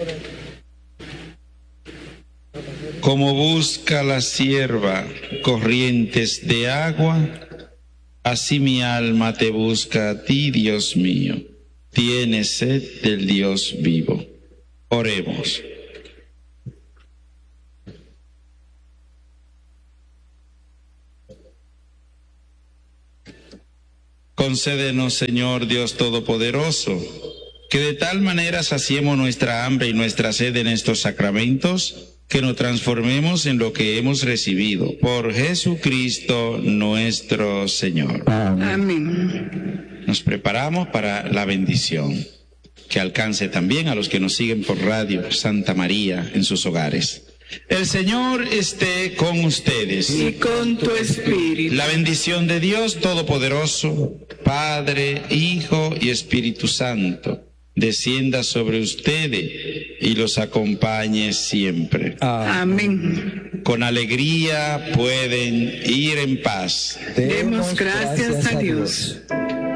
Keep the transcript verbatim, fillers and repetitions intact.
Como busca la sierva corrientes de agua, así mi alma te busca a ti, Dios mío. Tiene sed del Dios vivo. Oremos. Concédenos, Señor Dios Todopoderoso, que de tal manera saciemos nuestra hambre y nuestra sed en estos sacramentos, que nos transformemos en lo que hemos recibido. Por Jesucristo nuestro Señor. Amén. Nos preparamos para la bendición, que alcance también a los que nos siguen por Radio Santa María en sus hogares. El Señor esté con ustedes. Y con tu espíritu. La bendición de Dios Todopoderoso, Padre, Hijo y Espíritu Santo, descienda sobre ustedes y los acompañe siempre. Amén. Con alegría pueden ir en paz. Demos gracias a Dios.